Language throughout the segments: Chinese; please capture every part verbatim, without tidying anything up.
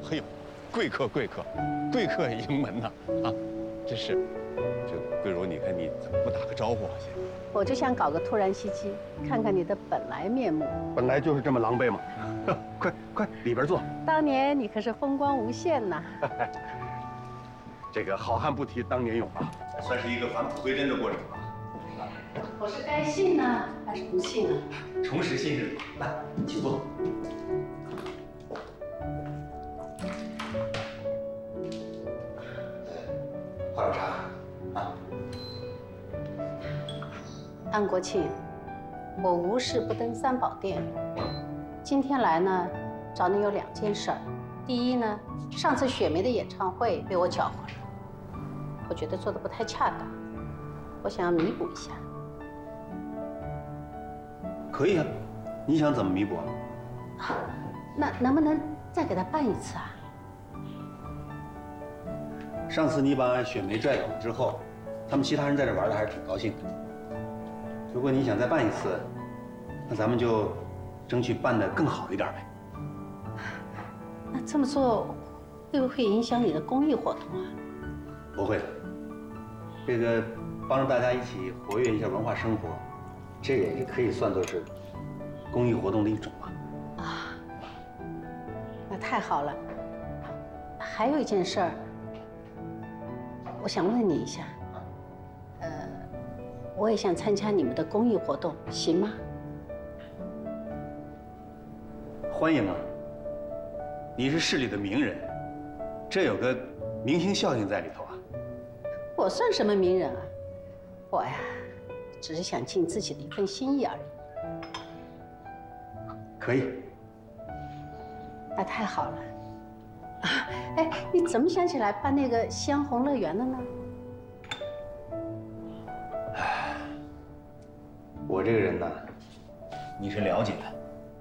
哎呦，贵客贵客，贵客迎门呐！啊，真是，这桂如，你看你怎么不打个招呼啊？先， 我就想搞个突然袭击，看看你的本来面目。 本来就是这么狼狈嘛。快快，里边坐。 当年你可是风光无限呐。 这个好汉不提当年勇啊，算是一个返璞归真的过程吧。 我是该信呢，还是不信呢？ 重拾信任。来，请坐。喝点茶啊。 安国庆，我无事不登三宝殿。今天来呢，找你有两件事儿。第一呢，上次雪梅的演唱会被我搅和了，我觉得做的不太恰当，我想要弥补一下。 可以啊，你想怎么弥补啊？ 那能不能再给他办一次啊？ 上次你把雪梅拽走了之后，他们其他人在这玩的还是挺高兴的。如果你想再办一次，那咱们就争取办得更好一点呗。 那这么做会不会影响你的公益活动啊？ 不会的，这个帮助大家一起活跃一下文化生活，这个也可以算作是公益活动的一种嘛。 啊，那太好了。还有一件事儿，我想问你一下，呃，我也想参加你们的公益活动，行吗？ 欢迎啊！你是市里的名人，这有个明星效应在里头啊。 我算什么名人啊？我呀，只是想尽自己的一份心意而已。 可以。 那太好了。啊，哎，你怎么想起来办那个香红乐园的呢？ 唉，我这个人呢，你是了解的。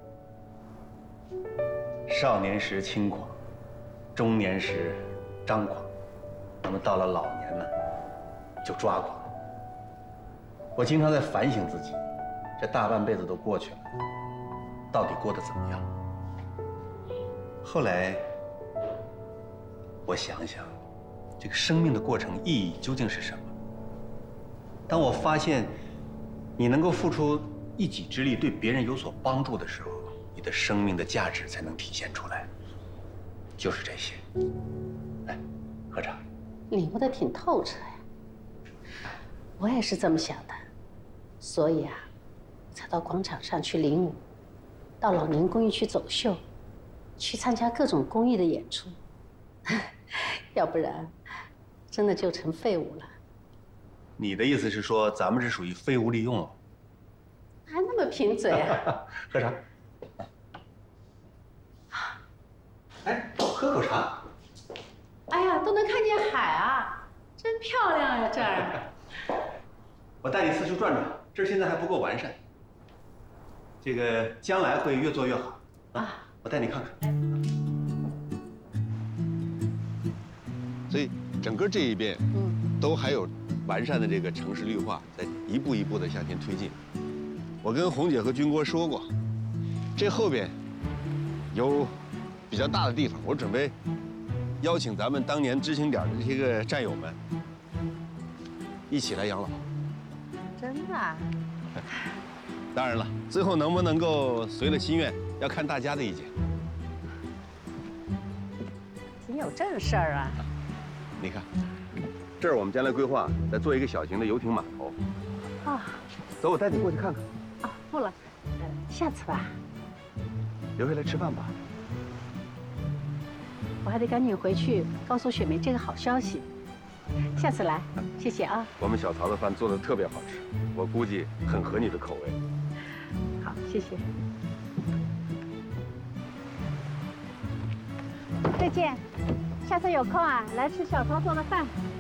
少年时轻狂，中年时张狂，那么到了老年呢，就抓狂。我经常在反省自己，这大半辈子都过去了，到底过得怎么样？后来，我想想，这个生命的过程意义究竟是什么？当我发现你能够付出一己之力对别人有所帮助的时候，你的生命的价值才能体现出来。就是这些。来，喝茶。 领悟的挺透彻呀。我也是这么想的，所以啊，才到广场上去领舞，到老年公寓去走秀，去参加各种公益的演出。要不然，真的就成废物了。 你的意思是说，咱们是属于废物利用了？ 还那么贫嘴啊？ 喝茶。哎，喝口茶。 哎呀，都能看见海啊，真漂亮呀！这儿。 我带你四处转转，这儿现在还不够完善，这个将来会越做越好啊！我带你看看。所以整个这一边，嗯，都还有完善的这个城市绿化在一步一步的向前推进。我跟红姐和军哥说过，这后边有比较大的地方，我准备邀请咱们当年知青点的这些个战友们一起来养老。 真的啊？ 当然了，最后能不能够随了心愿，要看大家的意见。 挺有正事儿啊！ 你看，这儿我们将来规划再做一个小型的游艇码头。 啊， 走，我带你过去看看。 啊，不了，呃，下次吧。 留下来吃饭吧。 我还得赶紧回去告诉雪梅这个好消息。下次来，谢谢啊。 我们小曹的饭做的特别好吃，我估计很合你的口味。 好，谢谢。再见，下次有空啊，来吃小曹做的饭。